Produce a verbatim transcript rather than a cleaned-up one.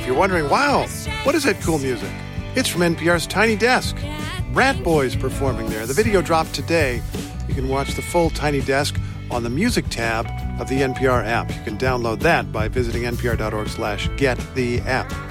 you're wondering, wow, what is that cool music? It's from N P R's Tiny Desk. Rat Boys performing there. The video dropped today. You can watch the full Tiny Desk on the music tab of the N P R app. You can download that by visiting npr.org slash get the app.